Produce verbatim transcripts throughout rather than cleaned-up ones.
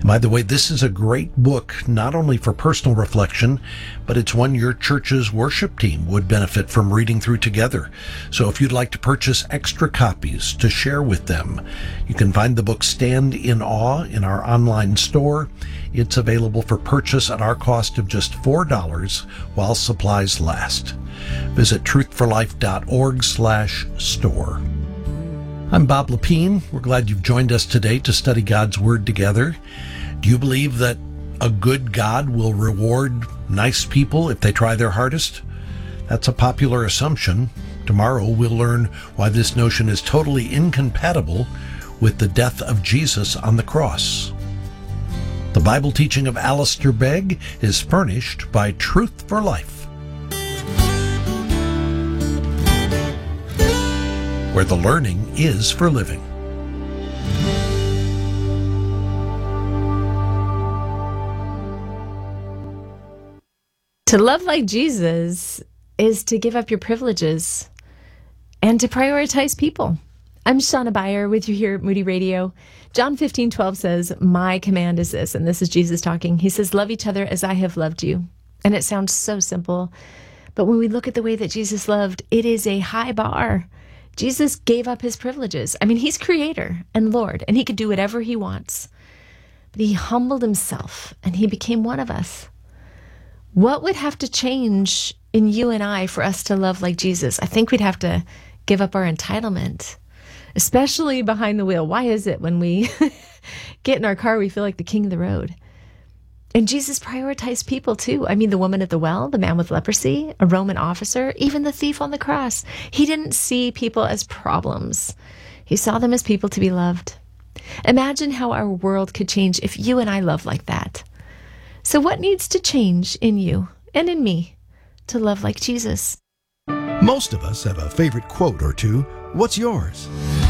By the way, this is a great book, not only for personal reflection, but it's one your church's worship team would benefit from reading through together. So if you'd like to purchase extra copies to share with them, you can find the book Stand in Awe in our online store. It's available for purchase at our cost of just four dollars while supplies last. Visit truthforlife.org slash store. I'm Bob Lepine. We're glad you've joined us today to study God's Word together. Do you believe that a good God will reward nice people if they try their hardest? That's a popular assumption. Tomorrow we'll learn why this notion is totally incompatible with the death of Jesus on the cross. The Bible teaching of Alistair Begg is furnished by Truth for Life, where the learning is for living. To love like Jesus is to give up your privileges and to prioritize people. I'm Shauna Beyer with you here at Moody Radio. John fifteen twelve says, "My command is this," and this is Jesus talking. He says, "Love each other as I have loved you." And it sounds so simple, but when we look at the way that Jesus loved, it is a high bar. Jesus gave up his privileges. I mean, he's creator and Lord, and he could do whatever he wants. But he humbled himself, and he became one of us. What would have to change in you and I for us to love like Jesus? I think we'd have to give up our entitlement, especially behind the wheel. Why is it when we get in our car, we feel like the king of the road? And Jesus prioritized people too. I mean, the woman at the well, the man with leprosy, a Roman officer, even the thief on the cross. He didn't see people as problems. He saw them as people to be loved. Imagine how our world could change if you and I love like that. So what needs to change in you and in me to love like Jesus? Most of us have a favorite quote or two. What's yours?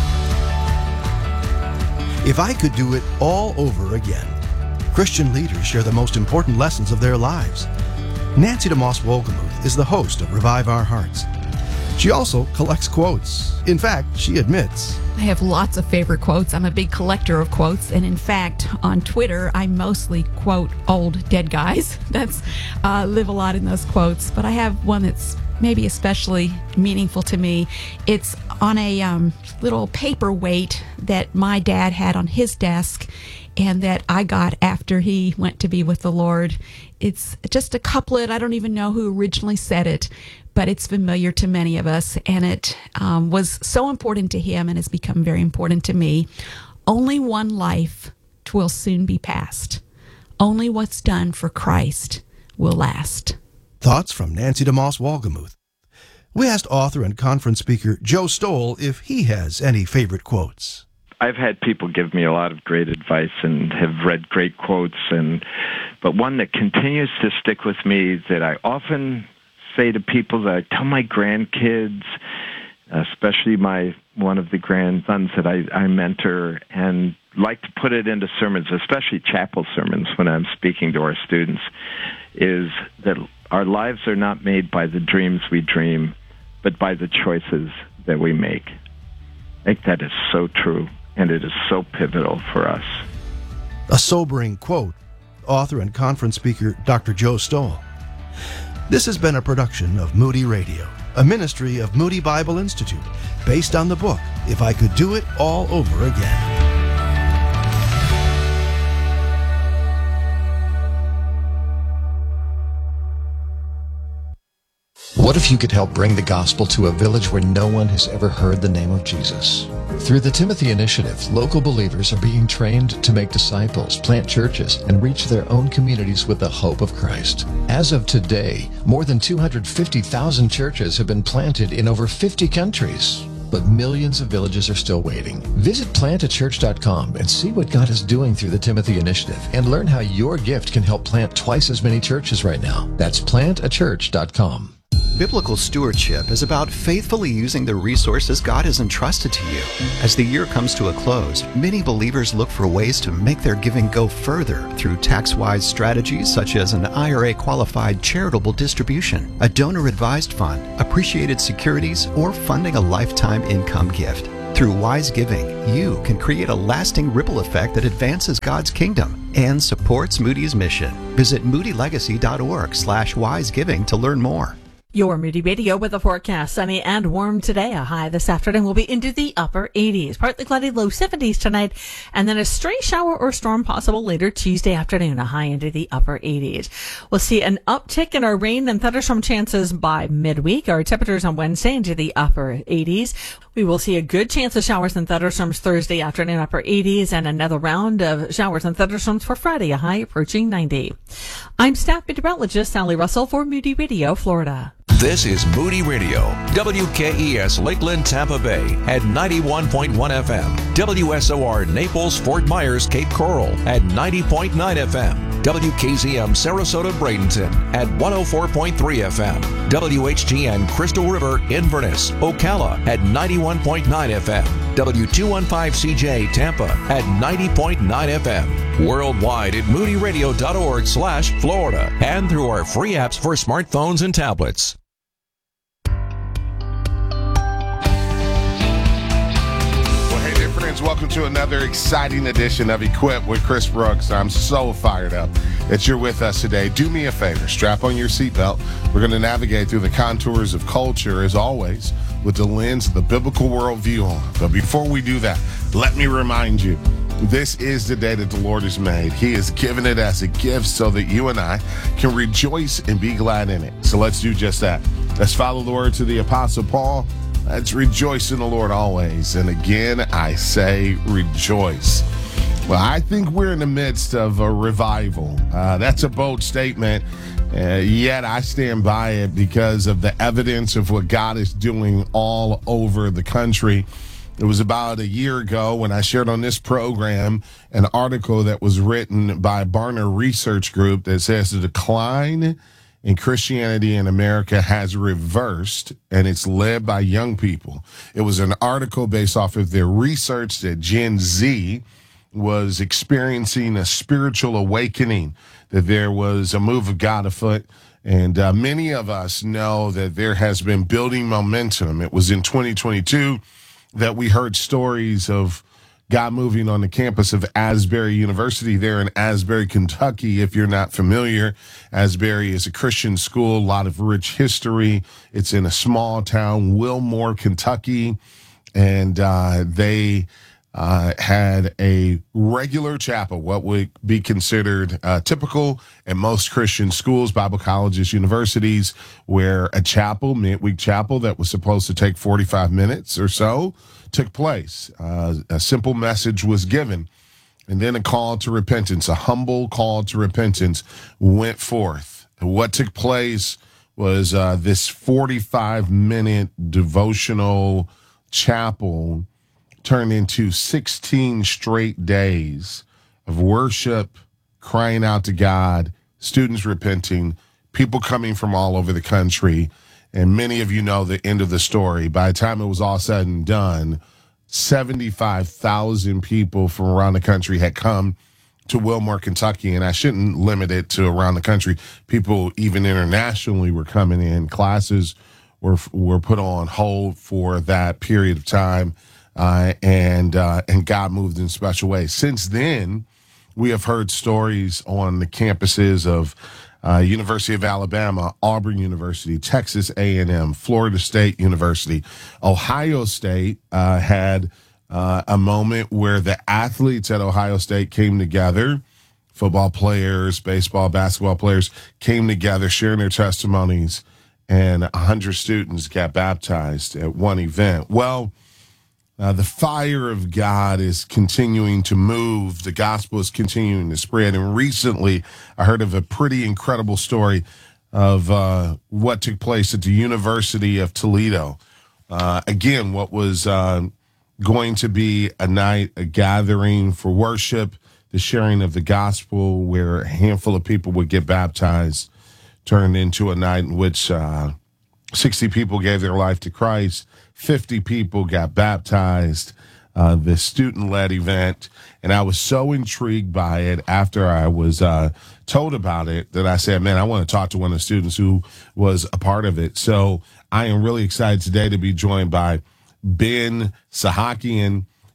If I could do it all over again. Christian leaders share the most important lessons of their lives. Nancy DeMoss Wolgemuth is the host of Revive Our Hearts. She also collects quotes. In fact, she admits, I have lots of favorite quotes. I'm a big collector of quotes. And in fact, on Twitter, I mostly quote old dead guys. That's uh, live a lot in those quotes. But I have one that's maybe especially meaningful to me. It's on a um, little paperweight that my dad had on his desk and that I got after he went to be with the Lord. It's just a couplet. I don't even know who originally said it, but it's familiar to many of us, and it um, was so important to him and has become very important to me. Only one life 'twill soon be past. Only what's done for Christ will last. Thoughts from Nancy DeMoss Wolgemuth. We asked author and conference speaker Joe Stoll if he has any favorite quotes. I've had people give me a lot of great advice and have read great quotes, and but one that continues to stick with me that I often say to people, that I tell my grandkids, especially my one of the grandsons that I, I mentor, and like to put it into sermons, especially chapel sermons when I'm speaking to our students, is that our lives are not made by the dreams we dream, but by the choices that we make. I think that is so true, and it is so pivotal for us. A sobering quote, author and conference speaker Doctor Joe Stoll. This has been a production of Moody Radio, a ministry of Moody Bible Institute, based on the book, If I Could Do It All Over Again. What if you could help bring the gospel to a village where no one has ever heard the name of Jesus? Through the Timothy Initiative, local believers are being trained to make disciples, plant churches, and reach their own communities with the hope of Christ. As of today, more than two hundred fifty thousand churches have been planted in over fifty countries. But millions of villages are still waiting. Visit plant a church dot com and see what God is doing through the Timothy Initiative and learn how your gift can help plant twice as many churches right now. That's plant a church dot com. Biblical stewardship is about faithfully using the resources God has entrusted to you. As the year comes to a close, many believers look for ways to make their giving go further through tax-wise strategies such as an I R A-qualified charitable distribution, a donor-advised fund, appreciated securities, or funding a lifetime income gift. Through wise giving, you can create a lasting ripple effect that advances God's kingdom. and supports Moody's mission. Visit moodylegacy.org slash wisegiving to learn more. Your Moody Radio with a forecast. Sunny and warm today. A high this afternoon will be into the upper eighties. Partly cloudy, low seventies tonight. And then a stray shower or storm possible later Tuesday afternoon. A high into the upper eighties. We'll see an uptick in our rain and thunderstorm chances by midweek. Our temperatures on Wednesday into the upper eighties. We will see a good chance of showers and thunderstorms Thursday afternoon, upper eighties, and another round of showers and thunderstorms for Friday, a high approaching ninety. I'm staff meteorologist Sally Russell for Moody Radio, Florida. This is Moody Radio, W K E S Lakeland, Tampa Bay at ninety-one point one F M, W S O R Naples, Fort Myers, Cape Coral at ninety point nine F M, W K Z M Sarasota, Bradenton at one oh four point three F M, W H G N Crystal River, Inverness, Ocala at ninety-one point nine F M, W two fifteen C J Tampa at ninety point nine F M, worldwide at moodyradio.org slash Florida, and through our free apps for smartphones and tablets. Friends, welcome to another exciting edition of Equip with Chris Brooks. I'm so fired up that you're with us today. Do me a favor, strap on your seatbelt. We're going to navigate through the contours of culture, as always, with the lens of the biblical worldview on. But before we do that, let me remind you, this is the day that the Lord has made. He has given it as a gift so that you and I can rejoice and be glad in it. So let's do just that. Let's follow the words of the Apostle Paul. Let's rejoice in the Lord always. And again, I say rejoice. Well, I think we're in the midst of a revival. Uh, that's a bold statement, uh, yet I stand by it because of the evidence of what God is doing all over the country. It was about a year ago when I shared on this program an article that was written by Barna Research Group that says the decline in Christianity in America has reversed, and it's led by young people. It was an article based off of their research that Gen Z was experiencing a spiritual awakening, that there was a move of God afoot. And uh, many of us know that there has been building momentum. It was in twenty twenty-two that we heard stories of God moving on the campus of Asbury University there in Asbury, Kentucky. If you're not familiar, Asbury is a Christian school, a lot of rich history. It's in a small town, Wilmore, Kentucky, and uh, they uh, had a regular chapel, what would be considered uh, typical in most Christian schools, Bible colleges, universities, where a chapel, midweek chapel that was supposed to take forty-five minutes or so, took place. Uh, a simple message was given, and then a call to repentance, a humble call to repentance went forth. And what took place was uh, this forty-five minute devotional chapel turned into sixteen straight days of worship, crying out to God, students repenting, people coming from all over the country. And many of you know the end of the story. By the time it was all said and done, seventy-five thousand people from around the country had come to Wilmore, Kentucky. And I shouldn't limit it to around the country. People even internationally were coming in. Classes were were put on hold for that period of time. Uh, and uh, and God moved in special ways. Since then, we have heard stories on the campuses of Uh, University of Alabama, Auburn University, Texas A and M, Florida State University. Ohio State uh, had uh, a moment where the athletes at Ohio State came together. Football players, baseball, basketball players came together, sharing their testimonies, and one hundred students got baptized at one event. Well, Uh, the fire of God is continuing to move. The gospel is continuing to spread. And recently, I heard of a pretty incredible story of uh, what took place at the University of Toledo. Uh, again, what was uh, going to be a night, a gathering for worship, the sharing of the gospel, where a handful of people would get baptized, turned into a night in which uh, sixty people gave their life to Christ. fifty people got baptized, uh, the student-led event, and I was so intrigued by it after I was uh, told about it that I said, man, I want to talk to one of the students who was a part of it. So I am really excited today to be joined by Ben Sahakian.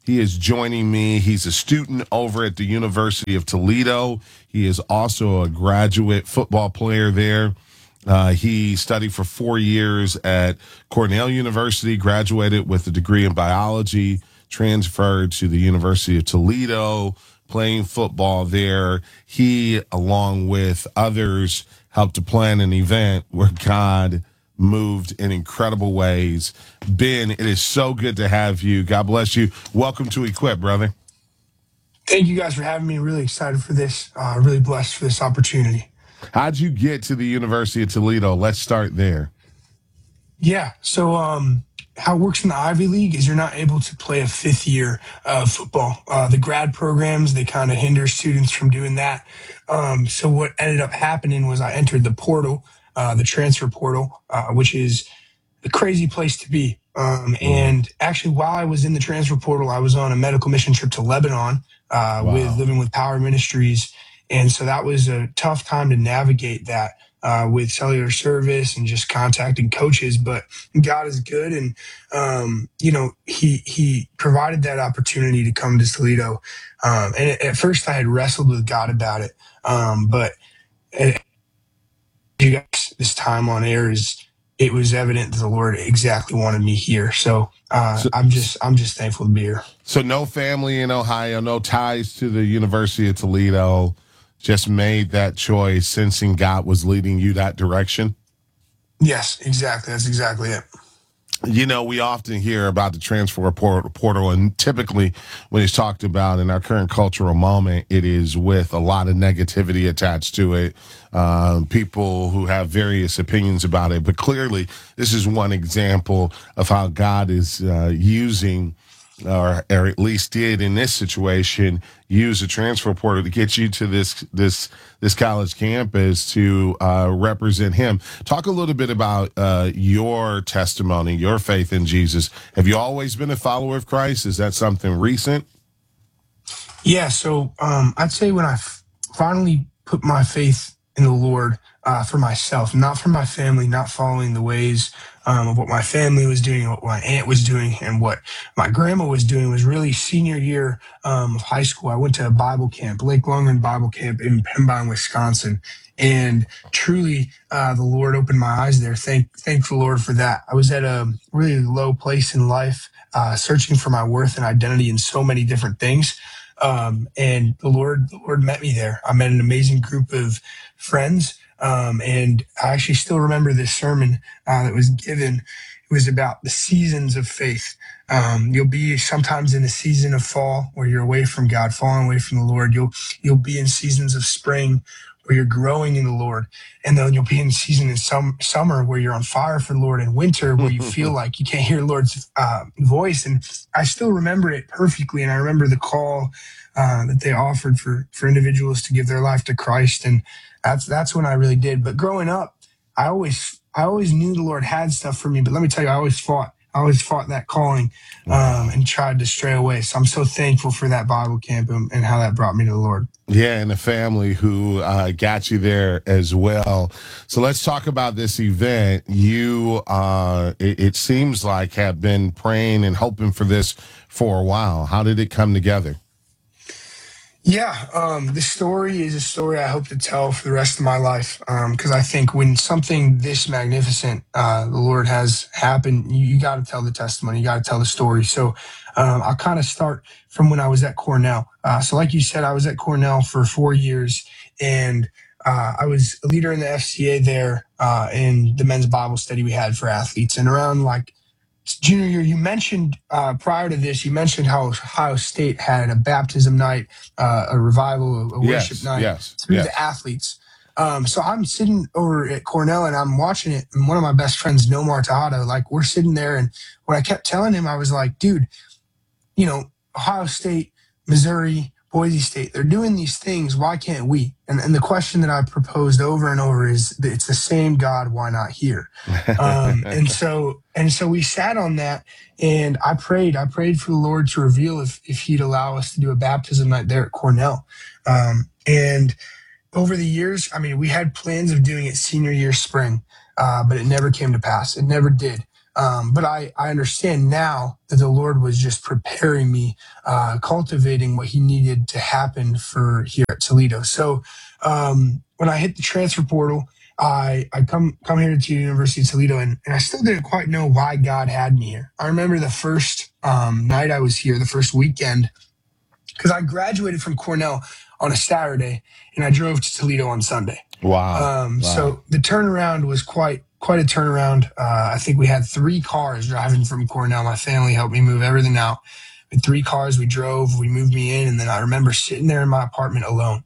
He is joining me. He's a student over at the University of Toledo. He is also a graduate football player there. Uh, he studied for four years at Cornell University, graduated with a degree in biology, transferred to the University of Toledo, playing football there. He, along with others, helped to plan an event where God moved in incredible ways. Ben, it is so good to have you. God bless you. Welcome to Equip, brother. Thank you guys for having me. Really excited for this. Uh, really blessed for this opportunity. How'd you get to the University of Toledo? Let's start there. Yeah. So um, how it works in the Ivy League is you're not able to play a fifth year of football. Uh, the grad programs, they kind of hinder students from doing that. Um, so what ended up happening was I entered the portal, uh, the transfer portal, uh, which is a crazy place to be. Um, and actually, while I was in the transfer portal, I was on a medical mission trip to Lebanon uh, wow. with Living with Power Ministries. And so that was a tough time to navigate that uh, with cellular service and just contacting coaches. But God is good. And, um, you know, he he provided that opportunity to come to Toledo. Um, and at first I had wrestled with God about it. Um, but it, you guys, this time on air is it was evident that the Lord exactly wanted me here. So, uh, so I'm just I'm just thankful to be here. So no family in Ohio, no ties to the University of Toledo. Just made that choice, sensing God was leading you that direction? Yes, exactly. That's exactly it. You know, we often hear about the transfer portal, and typically when it's talked about in our current cultural moment, it is with a lot of negativity attached to it, um, people who have various opinions about it. But clearly, this is one example of how God is uh, using Or, or at least did in this situation, use a transfer portal to get you to this this this college campus to uh, represent Him. Talk a little bit about uh, your testimony, your faith in Jesus. Have you always been a follower of Christ? Is that something recent? Yeah, so um, I'd say when I f- finally put my faith in the Lord uh, for myself, not for my family, not following the ways um, of what my family was doing, what my aunt was doing, and what my grandma was doing, was really senior year um, of high school. I went to a Bible camp, Lake Longren Bible Camp in Pembine, Wisconsin. And truly, uh, the Lord opened my eyes there. Thank, thank the Lord for that. I was at a really low place in life, uh, searching for my worth and identity in so many different things. Um, and the Lord, the Lord met me there. I met an amazing group of friends. Um, and I actually still remember this sermon, uh, that was given. It was about the seasons of faith. Um, you'll be sometimes in a season of fall where you're away from God, falling away from the Lord. You'll, you'll be in seasons of spring where you're growing in the Lord. And then you'll be in season in some summer where you're on fire for the Lord, and winter where you feel like you can't hear the Lord's uh, voice. And I still remember it perfectly. And I remember the call uh, that they offered for, for individuals to give their life to Christ. And that's, that's when I really did. But growing up, I always, I always knew the Lord had stuff for me, but let me tell you, I always fought. I always fought that calling um, and tried to stray away. So I'm so thankful for that Bible camp and, and how that brought me to the Lord. Yeah, and the family who uh, got you there as well. So let's talk about this event. You, uh, it, it seems like, have been praying and hoping for this for a while. How did it come together? Yeah, um, the story is a story I hope to tell for the rest of my life, because um, I think when something this magnificent, uh, the Lord has happened, you, you got to tell the testimony, you got to tell the story. So um, I'll kind of start from when I was at Cornell. Uh, so like you said, I was at Cornell for four years, and uh, I was a leader in the F C A there uh, in the men's Bible study we had for athletes. And around like junior year, you mentioned uh, prior to this, you mentioned how Ohio State had a baptism night, uh, a revival, a yes, worship night yes, through yes. the athletes. Um, so I'm sitting over at Cornell and I'm watching it. And one of my best friends, Nomar Tejada, like we're sitting there, and what I kept telling him, I was like, dude, you know, Ohio State, Missouri, Boise State, they're doing these things. Why can't we? And, and the question that I proposed over and over is, that it's the same God. Why not here? Um, and so, and so we sat on that, and I prayed, I prayed for the Lord to reveal if, if he'd allow us to do a baptism night there at Cornell. Um, and over the years, I mean, we had plans of doing it senior year spring, uh, but it never came to pass. It never did. Um, but I, I understand now that the Lord was just preparing me, uh, cultivating what he needed to happen for here at Toledo. So um, when I hit the transfer portal, I, I come come here to the University of Toledo, and, and I still didn't quite know why God had me here. I remember the first um, night I was here, the first weekend, because I graduated from Cornell on a Saturday, and I drove to Toledo on Sunday. Wow. Um, wow. So the turnaround was quite quite a turnaround. Uh, I think we had three cars driving from Cornell. My family helped me move everything out. With three cars, we drove, we moved me in, and then I remember sitting there in my apartment alone.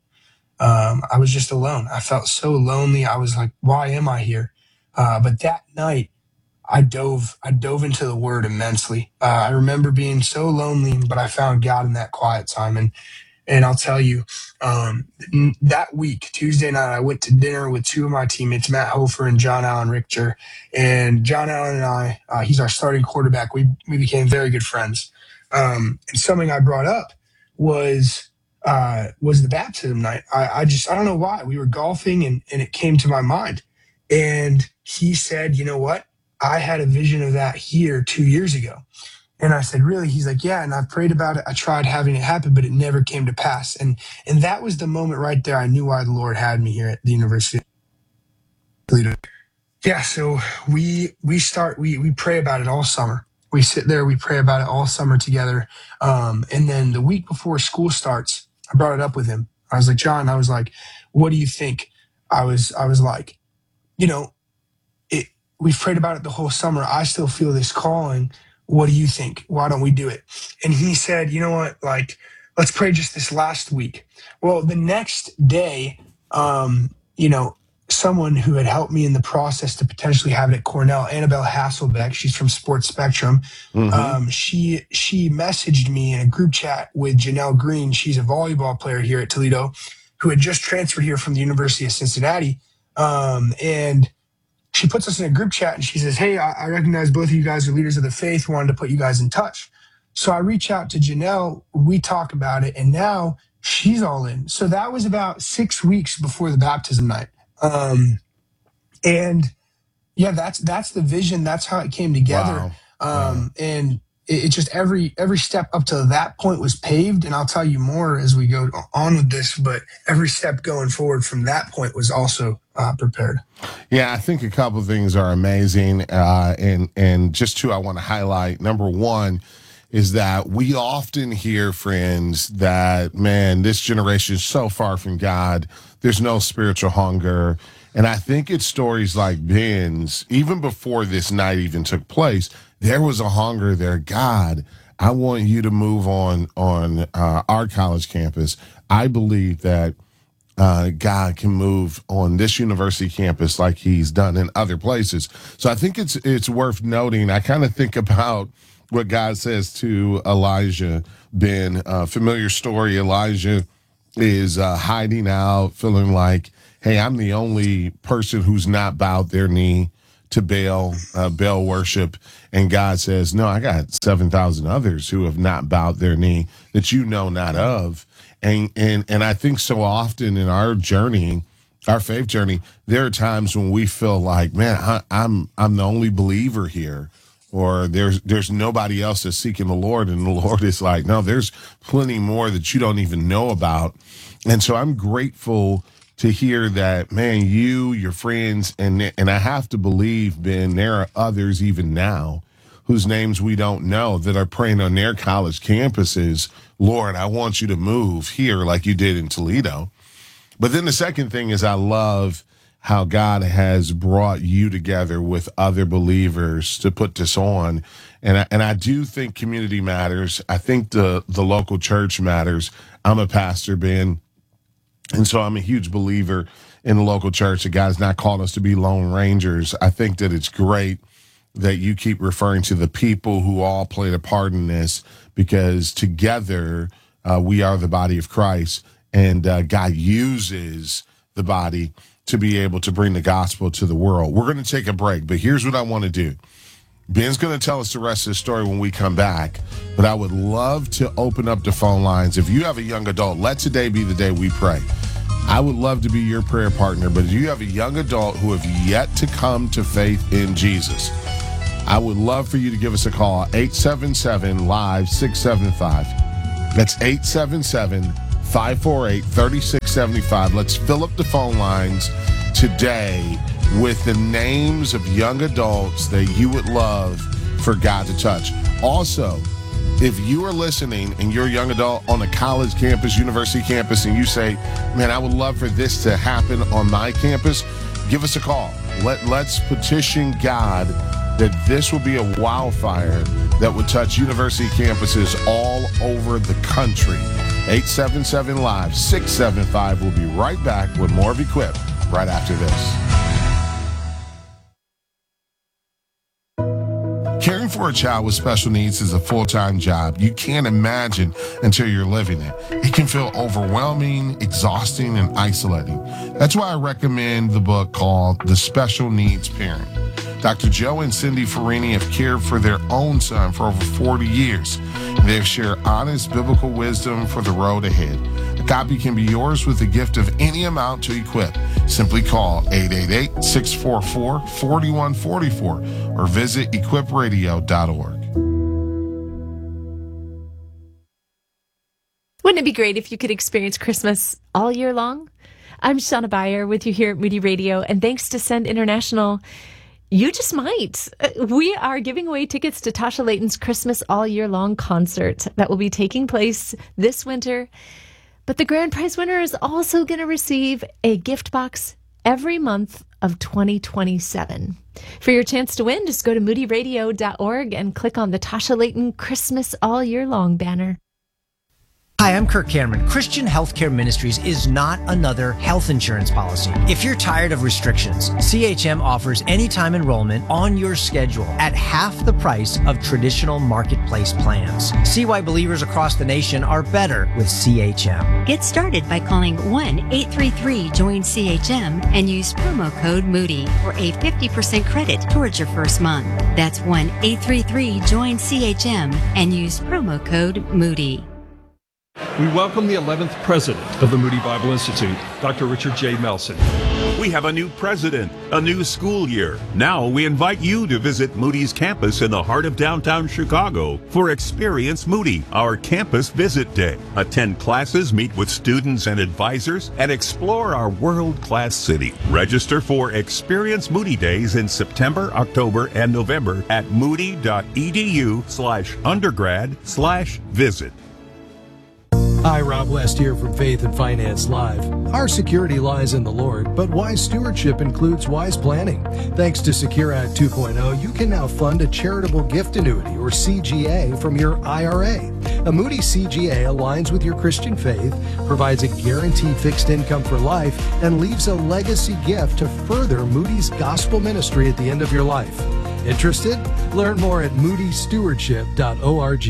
Um, I was just alone. I felt so lonely. I was like, why am I here? Uh, but that night, I dove, I dove into the word immensely. Uh, I remember being so lonely, but I found God in that quiet time. And, and I'll tell you, um, that week, Tuesday night, I went to dinner with two of my teammates, Matt Hofer and John Allen Richter. And John Allen and I, uh, he's our starting quarterback. We, we became very good friends. Um, and something I brought up was, uh, was the baptism night. I, I just, I don't know why. We were golfing and, and it came to my mind. And he said, you know what? I had a vision of that here two years ago. And I said, really? He's like, yeah. And I prayed about it. I tried having it happen, but it never came to pass. And, and that was the moment right there. I knew why the Lord had me here at the University of Toledo. Yeah. So we, we start, we, we pray about it all summer. We sit there, we pray about it all summer together. Um, and then the week before school starts, I brought it up with him. I was like, John, I was like, what do you think? I was, I was like, you know, it, we've prayed about it the whole summer. I still feel this calling. What do you think? Why don't we do it? And he said, you know what? Like, let's pray just this last week. Well, the next day, um, you know, someone who had helped me in the process to potentially have it at Cornell, Annabelle Hasselbeck, she's from Sports Spectrum. Mm-hmm. Um, she she messaged me in a group chat with Janelle Green. She's a volleyball player here at Toledo who had just transferred here from the University of Cincinnati. Um, and she puts us in a group chat and she says, hey, I, I recognize both of you guys are leaders of the faith, wanted to put you guys in touch. So I reach out to Janelle, we talk about it, and now she's all in. So that was about six weeks before the baptism night. Um, and yeah, that's, that's the vision. That's how it came together. Wow. Um, wow. And it, it just every, every step up to that point was paved. And I'll tell you more as we go on with this, but every step going forward from that point was also uh, prepared. Yeah, I think a couple of things are amazing. Uh, and, and just two I want to highlight. Number one is that we often hear, friends, that, man, this generation is so far from God. There's no spiritual hunger. And I think it's stories like Ben's, even before this night even took place, there was a hunger there. God, I want you to move on, on uh, our college campus. I believe that uh, God can move on this university campus like he's done in other places. So I think it's, it's worth noting. I kind of think about what God says to Elijah, Ben, uh, familiar story. Elijah is uh, hiding out, feeling like, hey, I'm the only person who's not bowed their knee to Baal, uh, Baal worship. And God says, no, I got seven thousand others who have not bowed their knee that you know not of. And, and, and I think so often in our journey, our faith journey, there are times when we feel like, man, I, I'm, I'm the only believer here. Or there's there's nobody else that's seeking the Lord, and the Lord is like, no, there's plenty more that you don't even know about. And so I'm grateful to hear that, man, you, your friends, and and I have to believe, Ben, there are others even now whose names we don't know that are praying on their college campuses, Lord, I want you to move here like you did in Toledo. But then the second thing is I love how God has brought you together with other believers to put this on. And I, and I do think community matters. I think the, the local church matters. I'm a pastor, Ben, and so I'm a huge believer in the local church. That God's not called us to be lone rangers. I think that it's great that you keep referring to the people who all played a part in this, because together uh, we are the body of Christ, and uh, God uses the body to be able to bring the gospel to the world. We're going to take a break, but here's what I want to do. Ben's going to tell us the rest of the story when we come back, but I would love to open up the phone lines. If you have a young adult, let today be the day we pray. I would love to be your prayer partner, but if you have a young adult who have yet to come to faith in Jesus, I would love for you to give us a call, eight seven seven, live, six seven five. That's eight seven seven, five four eight, three six seven five. Let's fill up the phone lines today with the names of young adults that you would love for God to touch. Also, if you are listening and you're a young adult on a college campus, university campus, and you say, man, I would love for this to happen on my campus, give us a call. Let, let's petition God that this will be a wildfire that would touch university campuses all over the country. eight seven seven, live, six seven five. We'll be right back with more of Equip right after this. Caring for a child with special needs is a full-time job. You can't imagine until you're living it. It can feel overwhelming, exhausting, and isolating. That's why I recommend the book called The Special Needs Parent. Doctor Joe and Cindy Farini have cared for their own son for over forty years. They have shared honest biblical wisdom for the road ahead. A copy can be yours with a gift of any amount to Equip. Simply call eight eight eight, six four four, four one four four or visit equip radio dot org. Wouldn't it be great if you could experience Christmas all year long? I'm Shauna Beyer with you here at Moody Radio, and thanks to Send International, you just might. We are giving away tickets to Tasha Layton's Christmas All Year Long concert that will be taking place this winter. But the grand prize winner is also going to receive a gift box every month of twenty twenty-seven. For your chance to win, just go to moody radio dot org and click on the Tasha Layton Christmas All Year Long banner. Hi, I'm Kirk Cameron. Christian Healthcare Ministries is not another health insurance policy. If you're tired of restrictions, C H M offers anytime enrollment on your schedule at half the price of traditional marketplace plans. See why believers across the nation are better with C H M. Get started by calling one eight three three join C H M and use promo code Moody for a fifty percent credit towards your first month. That's one eight three three join C H M and use promo code Moody. We welcome the eleventh president of the Moody Bible Institute, Doctor Richard J. Melson. We have a new president, a new school year. Now we invite you to visit Moody's campus in the heart of downtown Chicago for Experience Moody, our campus visit day. Attend classes, meet with students and advisors, and explore our world-class city. Register for Experience Moody Days in September, October, and November at moody.edu slash undergrad slash visit. Hi, Rob West here from Faith and Finance Live. Our security lies in the Lord, but wise stewardship includes wise planning. Thanks to Secure Act two point oh, you can now fund a charitable gift annuity, or C G A, from your I R A. A Moody C G A aligns with your Christian faith, provides a guaranteed fixed income for life, and leaves a legacy gift to further Moody's gospel ministry at the end of your life. Interested? Learn more at moody stewardship dot org.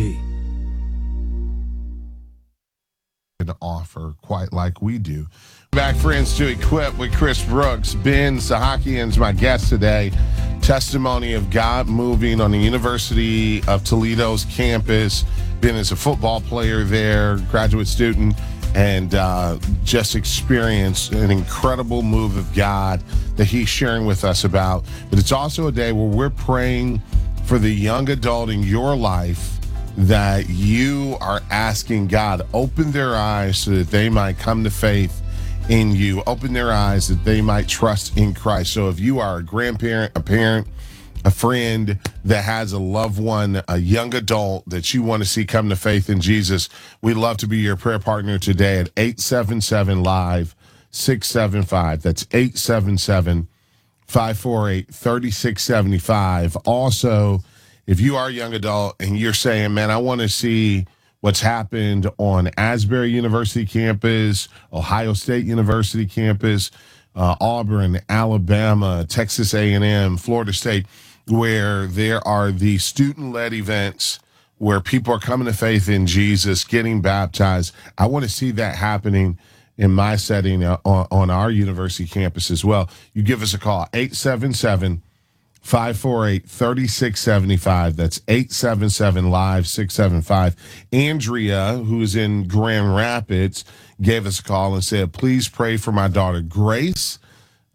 To offer quite like we do. Back, friends, to Equip with Chris Brooks. Ben Sahakian's my guest today. Testimony of God moving on the University of Toledo's campus. Ben is a football player there, graduate student, and uh, just experienced an incredible move of God that he's sharing with us about. But it's also a day where we're praying for the young adult in your life that you are asking God, open their eyes so that they might come to faith in you. Open their eyes that they might trust in Christ. So if you are a grandparent, a parent, a friend that has a loved one, a young adult that you want to see come to faith in Jesus, we'd love to be your prayer partner today at eight seven seven, live, six seven five. That's eight seven seven, five four eight, three six seven five. Also, if you are a young adult and you're saying, man, I want to see what's happened on Asbury University campus, Ohio State University campus, uh, Auburn, Alabama, Texas A and M, Florida State, where there are the student-led events where people are coming to faith in Jesus, getting baptized. I want to see that happening in my setting uh, on, on our university campus as well. You give us a call, eight seven seven, five four eight, three six seven five. That's eight seven seven, live, six seven five. Andrea, who's in Grand Rapids, gave us a call and said, please pray for my daughter, Grace.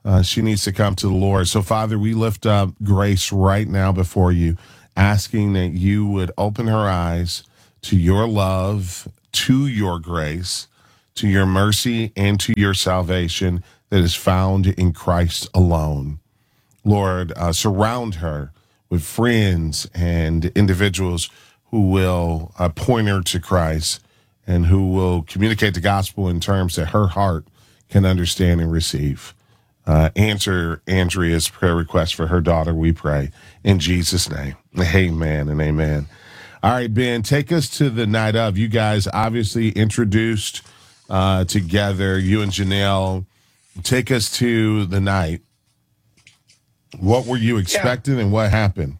Uh, she needs to come to the Lord. So, Father, we lift up Grace right now before you, asking that you would open her eyes to your love, to your grace, to your mercy, and to your salvation that is found in Christ alone. Lord, uh, surround her with friends and individuals who will uh, point her to Christ and who will communicate the gospel in terms that her heart can understand and receive. Uh, answer Andrea's prayer request for her daughter, we pray. In Jesus' name, amen and amen. All right, Ben, take us to the night of. You guys obviously introduced uh, together, you and Janelle. Take us to the night. What were you expecting yeah. and what happened?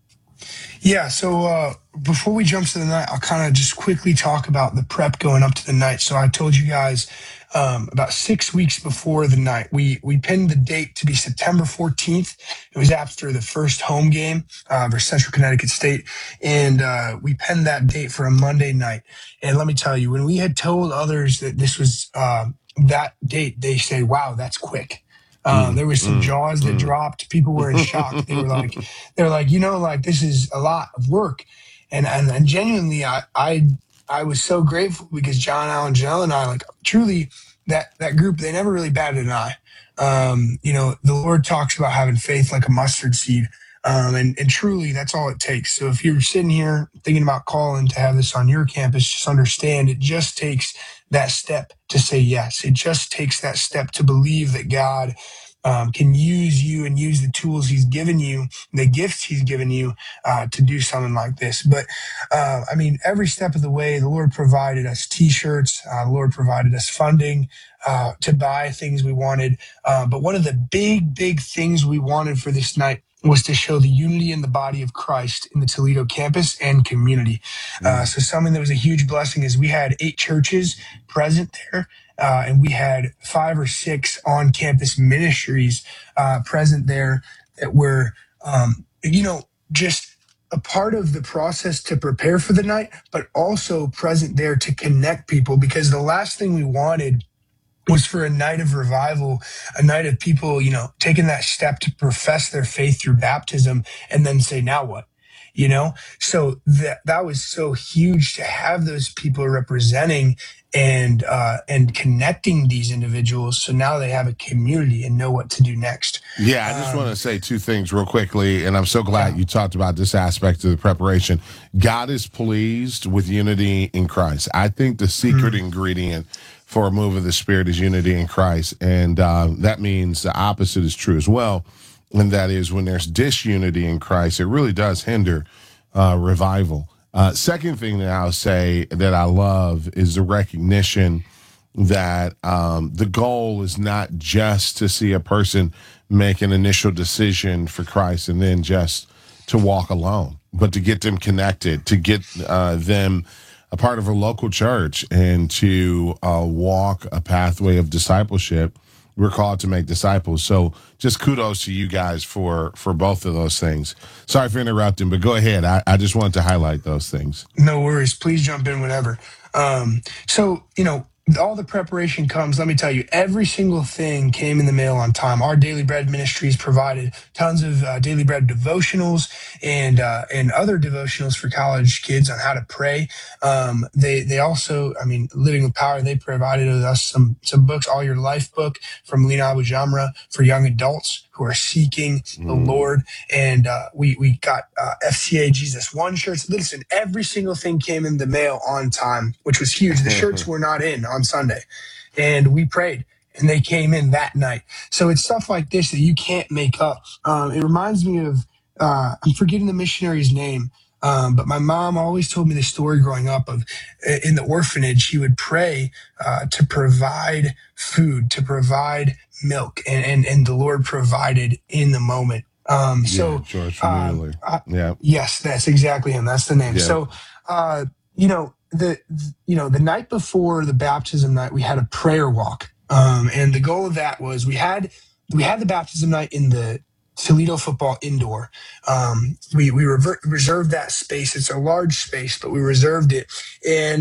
Yeah, so uh, before we jump to the night, I'll kind of just quickly talk about the prep going up to the night. So I told you guys um, about six weeks before the night, we we pinned the date to be September fourteenth. It was after the first home game uh, versus Central Connecticut State, and uh, we penned that date for a Monday night. And let me tell you, when we had told others that this was uh, that date, they say, wow, that's quick. Uh, there was some mm, jaws that mm. dropped. People were in shock. They were like, they were like, you know, like this is a lot of work, and and, and genuinely, I, I I was so grateful because John, Allen, Janelle, and I, like truly, that that group, they never really batted an eye. Um, you know, the Lord talks about having faith like a mustard seed, um, and and truly, that's all it takes. So if you're sitting here thinking about calling to have this on your campus, just understand it just takes that step to say yes. It just takes that step to believe that God um, can use you and use the tools he's given you, the gifts he's given you uh, to do something like this. But uh, I mean, every step of the way, the Lord provided us t-shirts. Uh, the Lord provided us funding uh, to buy things we wanted. Uh, but one of the big, big things we wanted for this night was to show the unity in the body of Christ in the Toledo campus and community. Uh, so something that was a huge blessing is we had eight churches present there, uh, and we had five or six on-campus ministries uh, present there that were, um, you know, just a part of the process to prepare for the night, but also present there to connect people, because the last thing we wanted was for a night of revival, a night of people, you know, taking that step to profess their faith through baptism and then say, now what? You know, so that that was so huge to have those people representing and uh, and connecting these individuals. So now they have a community and know what to do next. Yeah, I just um, want to say two things real quickly, and I'm so glad yeah. you talked about this aspect of the preparation. God is pleased with unity in Christ. I think the secret mm-hmm. ingredient for a move of the Spirit is unity in Christ, and uh, that means the opposite is true as well. And that is when there's disunity in Christ, it really does hinder uh, revival. Uh, second thing that I'll say that I love is the recognition that um, the goal is not just to see a person make an initial decision for Christ and then just to walk alone, but to get them connected, to get uh, them a part of a local church, and to uh, walk a pathway of discipleship. We're called to make disciples. So just kudos to you guys for, for both of those things. Sorry for interrupting, but go ahead. I, I just wanted to highlight those things. No worries. Please jump in whenever. Um, so, you know, all the preparation comes, let me tell you, every single thing came in the mail on time. Our Daily Bread Ministries provided tons of uh, Daily Bread devotionals and uh, and other devotionals for college kids on how to pray. Um, they they also, I mean, Living with Power, they provided us some some books, All Your Life book from Lena Abu Jamra for young adults who are seeking mm. the Lord. And uh, we, we got uh, F C A Jesus One shirts. Listen, every single thing came in the mail on time, which was huge. The shirts were not in on Sunday. And we prayed, and they came in that night. So it's stuff like this that you can't make up. Um, it reminds me of, uh, I'm forgetting the missionary's name, Um, but my mom always told me the story growing up of in the orphanage, she would pray uh, to provide food, to provide milk, and, and, and the Lord provided in the moment. Um, so, yeah, George uh, uh, yeah. Yes, that's exactly him. That's the name. Yeah. So, uh, you know, the, you know, the night before the baptism night, we had a prayer walk. Um, and the goal of that was we had, we had the baptism night in the Toledo football indoor. Um, we we rever- reserved that space. It's a large space, but we reserved it. And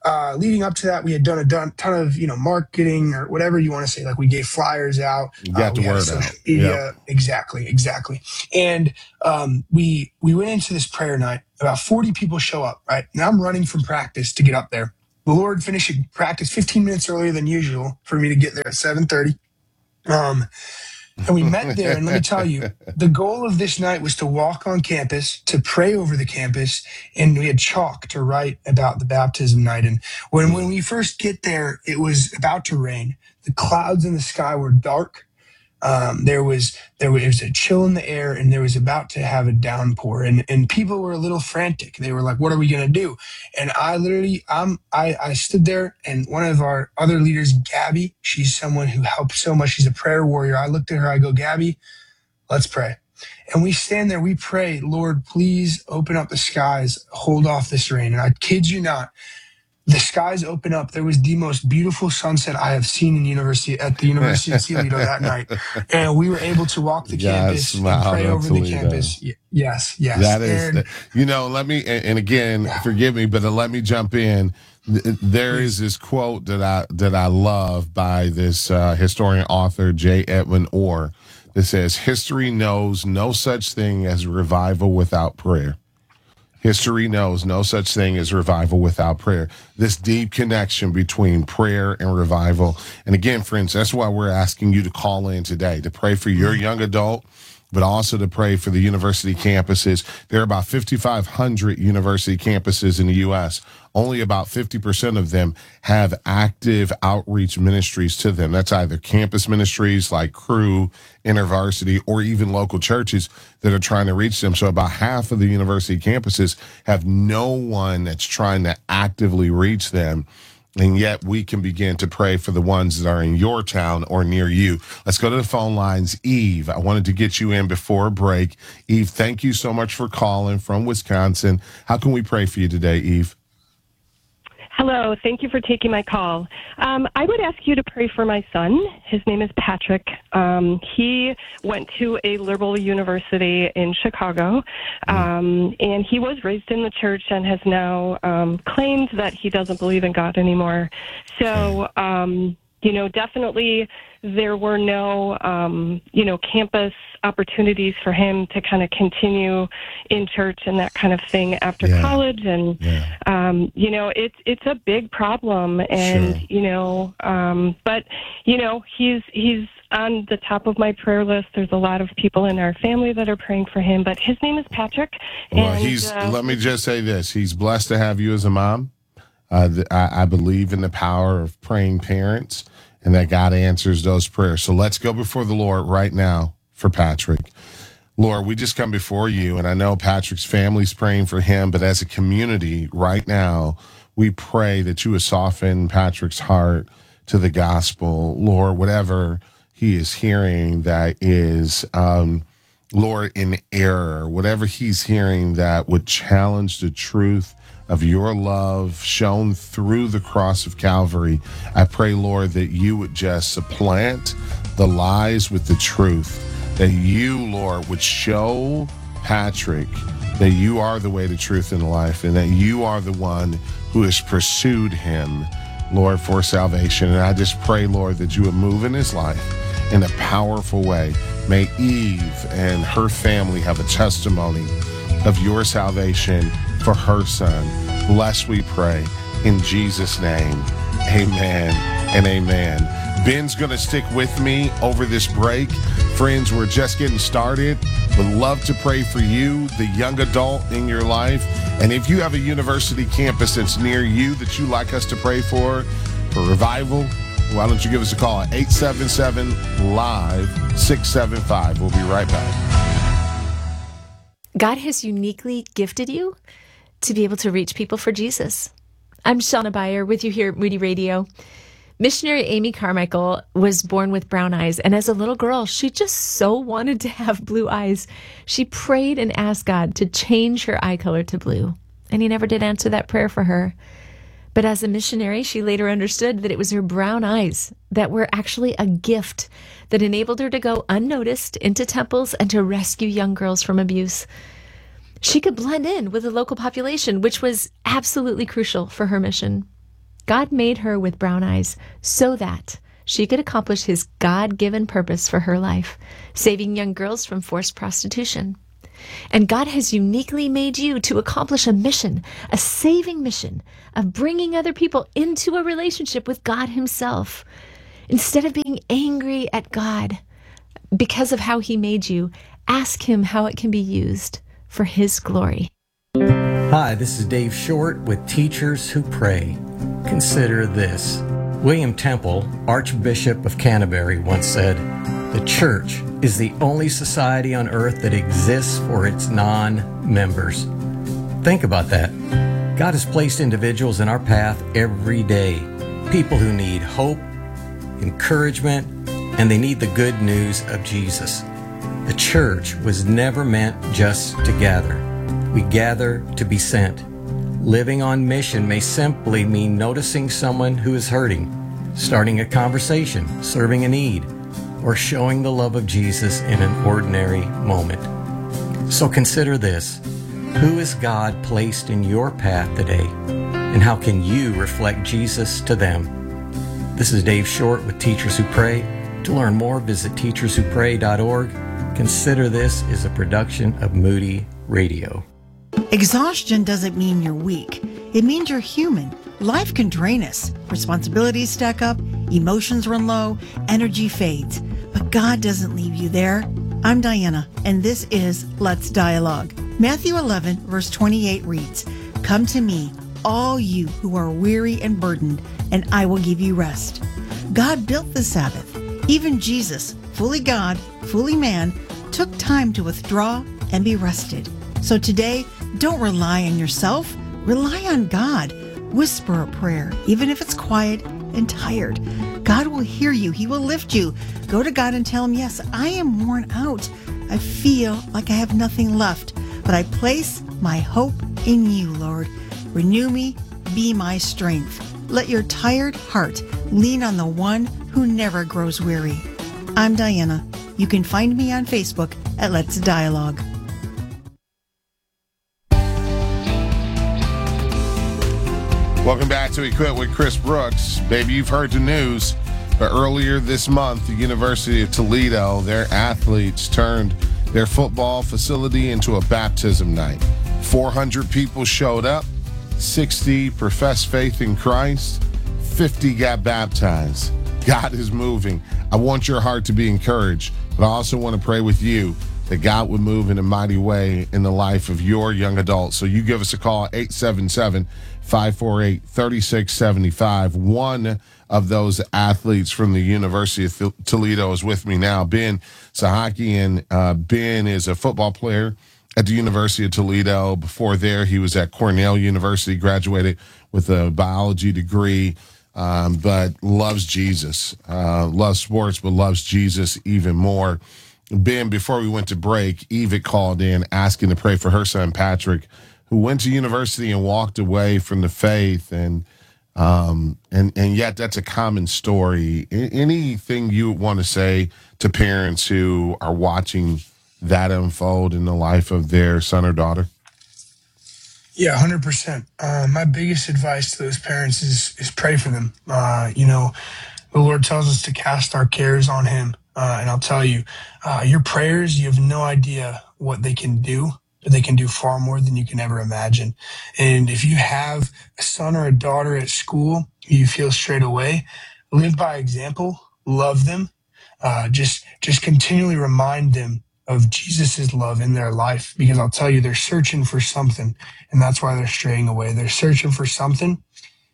uh, leading up to that, we had done a done, ton of, you know, marketing or whatever you want to say. Like we gave flyers out. You got uh, the we had word social out. media. Yep. Exactly, exactly. And um, we we went into this prayer night. About forty people show up, right? Now I'm running from practice to get up there. The Lord finishing practice fifteen minutes earlier than usual for me to get there at seven thirty. Um, and we met there, and let me tell you, the goal of this night was to walk on campus, to pray over the campus, and we had chalk to write about the baptism night. And when, when we first get there, it was about to rain. The clouds in the sky were dark. Um, there was there was a chill in the air, and there was about to have a downpour, and and people were a little frantic. They were like, "What are we gonna do?" And I literally, I'm I I stood there, and one of our other leaders, Gabby, she's someone who helped so much. She's a prayer warrior. I looked at her. I go, "Gabby, let's pray." And we stand there. We pray, "Lord, please open up the skies, hold off this rain." And I kid you not, the skies open up. There was the most beautiful sunset I have seen in university at the University of Toledo that night, and we were able to walk the campus and pray over the campus. Y- yes, yes. That is, And- you know. Let me and, and again, forgive me, but let me jump in. Th- There is this quote that I that I love by this uh, historian author J. Edwin Orr that says, "History knows no such thing as revival without prayer." History knows no such thing as revival without prayer. This deep connection between prayer and revival. And again, friends, that's why we're asking you to call in today, to pray for your young adult, but also to pray for the university campuses. There are about fifty-five hundred university campuses in the U S Only about fifty percent of them have active outreach ministries to them. That's either campus ministries like Cru, InterVarsity, or even local churches that are trying to reach them. So about half of the university campuses have no one that's trying to actively reach them. And yet we can begin to pray for the ones that are in your town or near you. Let's go to the phone lines. Eve, I wanted to get you in before a break. Eve, thank you so much for calling from Wisconsin. How can we pray for you today, Eve? Hello. Thank you for taking my call. Um, I would ask you to pray for my son. His name is Patrick. Um, he went to a liberal university in Chicago, um, and he was raised in the church and has now um, claimed that he doesn't believe in God anymore. So, um, you know, definitely there were no, um, you know, campus opportunities for him to kind of continue in church and that kind of thing after Yeah. college. And, Yeah. um, you know, it's, it's a big problem. And, Sure. you know, um, but, you know, he's, he's on the top of my prayer list. There's a lot of people in our family that are praying for him, but his name is Patrick. Well, and, he's, uh, let me just say this. He's blessed to have you as a mom. Uh, th- I, I believe in the power of praying parents and that God answers those prayers. So let's go before the Lord right now for Patrick. Lord, we just come before you, and I know Patrick's family's praying for him, but as a community right now, we pray that you would soften Patrick's heart to the gospel. Lord, whatever he is hearing that is, um, Lord, in error, whatever he's hearing that would challenge the truth of your love shown through the cross of Calvary, I pray, Lord, that you would just supplant the lies with the truth, that you, Lord, would show Patrick that you are the way, the truth, and the life, and that you are the one who has pursued him, Lord, for salvation. And I just pray, Lord, that you would move in his life in a powerful way. May Eve and her family have a testimony of your salvation for her son. Bless, we pray, in Jesus' name. Amen and amen. Ben's going to stick with me over this break. Friends, we're just getting started. Would love to pray for you, the young adult in your life. And if you have a university campus that's near you that you'd like us to pray for, for revival, why don't you give us a call at eight seven seven, live, six seven five. We'll be right back. God has uniquely gifted you to be able to reach people for Jesus. I'm Shauna Beyer with you here at Moody Radio. Missionary Amy Carmichael was born with brown eyes, and as a little girl, she just so wanted to have blue eyes. She prayed and asked God to change her eye color to blue, and he never did answer that prayer for her. But as a missionary, she later understood that it was her brown eyes that were actually a gift that enabled her to go unnoticed into temples and to rescue young girls from abuse. She could blend in with the local population, which was absolutely crucial for her mission. God made her with brown eyes so that she could accomplish his God-given purpose for her life, saving young girls from forced prostitution. And God has uniquely made you to accomplish a mission, a saving mission of bringing other people into a relationship with God himself. Instead of being angry at God because of how he made you, ask him how it can be used for his glory. Hi, this is Dave Short with Teachers Who Pray. Consider this. William Temple, Archbishop of Canterbury, once said, "The church is the only society on earth that exists for its non-members." Think about that. God has placed individuals in our path every day. People who need hope, encouragement, and they need the good news of Jesus. The church was never meant just to gather. We gather to be sent. Living on mission may simply mean noticing someone who is hurting, starting a conversation, serving a need, or showing the love of Jesus in an ordinary moment. So consider this. Who has God placed in your path today? And how can you reflect Jesus to them? This is Dave Short with Teachers Who Pray. To learn more, visit teachers who pray dot org. Consider This is a production of Moody Radio. Exhaustion doesn't mean you're weak. It means you're human. Life can drain us. Responsibilities stack up, emotions run low, energy fades. But God doesn't leave you there. I'm Diana, and this is Let's Dialogue. Matthew eleven, verse twenty-eight reads, "Come to me, all you who are weary and burdened, and I will give you rest." God built the Sabbath. Even Jesus, fully God, fully man, took time to withdraw and be rested. So today, don't rely on yourself. Rely on God. Whisper a prayer, even if it's quiet and tired. God will hear you. He will lift you. Go to God and tell him, yes, I am worn out. I feel like I have nothing left, but I place my hope in you, Lord. Renew me. Be my strength. Let your tired heart lean on the one who never grows weary. I'm Diana. You can find me on Facebook at Let's Dialogue. Welcome back to Equip with Chris Brooks. Maybe you've heard the news, but earlier this month, the University of Toledo, their athletes turned their football facility into a baptism night. four hundred people showed up, sixty professed faith in Christ, fifty got baptized. God is moving. I want your heart to be encouraged, but I also want to pray with you that God would move in a mighty way in the life of your young adults. So you give us a call, eight seven seven, five four eight, three six seven five. One of those athletes from the University of Toledo is with me now, Ben Sahaki, and uh, Ben is a football player at the University of Toledo. Before there, he was at Cornell University, graduated with a biology degree, um, but loves Jesus, uh, loves sports, but loves Jesus even more. Ben, before we went to break, Eva called in asking to pray for her son, Patrick, who went to university and walked away from the faith. And um, and, and yet that's a common story. Anything you want to say to parents who are watching that unfold in the life of their son or daughter? Yeah, one hundred percent. Uh, my biggest advice to those parents is is pray for them. Uh, you know, the Lord tells us to cast our cares on him. Uh, and I'll tell you, uh, your prayers, you have no idea what they can do, but they can do far more than you can ever imagine. And if you have a son or a daughter at school, you feel straight away, live by example, love them, uh, just, just continually remind them of Jesus's love in their life, because I'll tell you, they're searching for something, and that's why they're straying away. They're searching for something,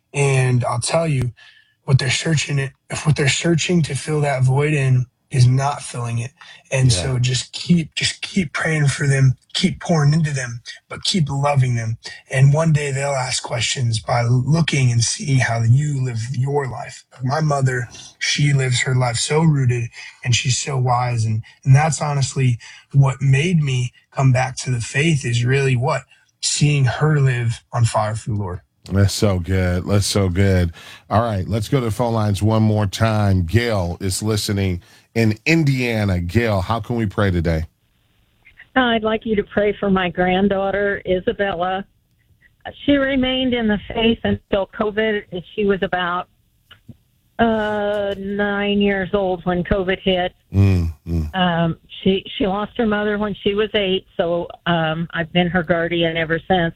and I'll tell you, what they're searching it, if what they're searching to fill that void in is not filling it. And yeah. so just keep, just keep praying for them, keep pouring into them, but keep loving them. And one day they'll ask questions by looking and seeing how you live your life. My mother, she lives her life so rooted and she's so wise. And, and that's honestly what made me come back to the faith, is really what? Seeing her live on fire for the Lord. That's so good. That's so good. All right, let's go to the phone lines one more time. Gail is listening in Indiana. Gail, how can we pray today? I'd like you to pray for my granddaughter, Isabella. she remained in the faith until COVID. She was about uh, nine years old when COVID hit. Mm, mm. Um, she she lost her mother when she was eight, so um, I've been her guardian ever since.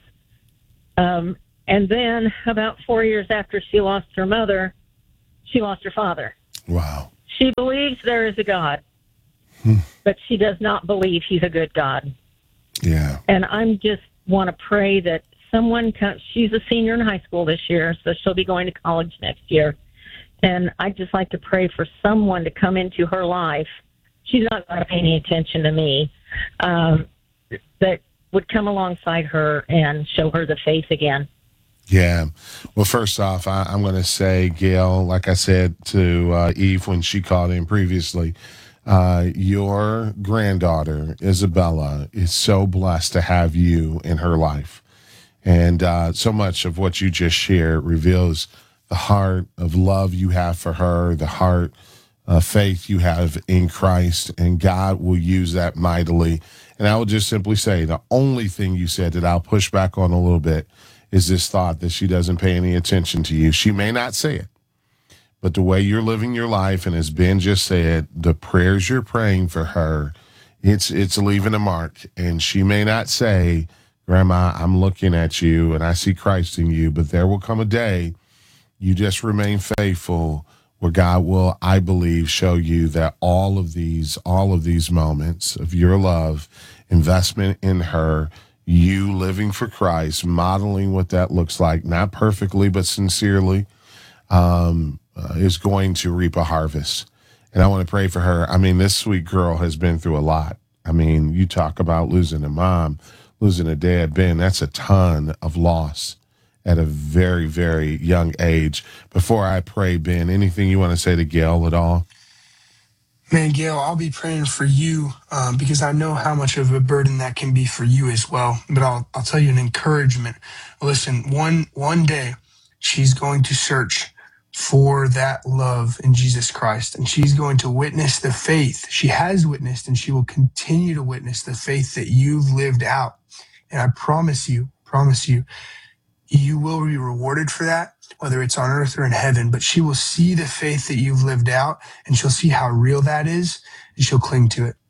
Um, and then about four years after she lost her mother, she lost her father. Wow. She believes there is a God, hmm. but she does not believe he's a good God. Yeah. And I'm just want to pray that someone comes. She's a senior in high school this year, so she'll be going to college next year. And I'd just like to pray for someone to come into her life. She's not going to pay any attention to me. Um, that would come alongside her and show her the faith again. Yeah. Well, first off, I, I'm going to say, Gail, like I said to uh, Eve when she called in previously, uh, your granddaughter, Isabella, is so blessed to have you in her life. And uh, so much of what you just shared reveals the heart of love you have for her, the heart of faith you have in Christ, and God will use that mightily. And I will just simply say the only thing you said that I'll push back on a little bit is this thought that she doesn't pay any attention to you. She may not say it, but the way you're living your life, and as Ben just said, the prayers you're praying for her, it's it's leaving a mark. And she may not say, Grandma, I'm looking at you and I see Christ in you, but there will come a day you just remain faithful where God will, I believe, show you that all of these, all of these moments of your love, investment in her, you living for Christ, modeling what that looks like, not perfectly, but sincerely, um, uh, is going to reap a harvest. And I want to pray for her. I mean, this sweet girl has been through a lot. I mean, you talk about losing a mom, losing a dad, Ben, that's a ton of loss at a very, very young age. Before I pray, Ben, anything you want to say to Gail at all? Man, Gail, I'll be praying for you um, because I know how much of a burden that can be for you as well. But I'll I'll tell you an encouragement. Listen, one one day she's going to search for that love in Jesus Christ, and she's going to witness the faith she has witnessed, and she will continue to witness the faith that you've lived out. And I promise you, promise you, you will be rewarded for that, whether it's on earth or in heaven, but she will see the faith that you've lived out, and she'll see how real that is, and she'll cling to it.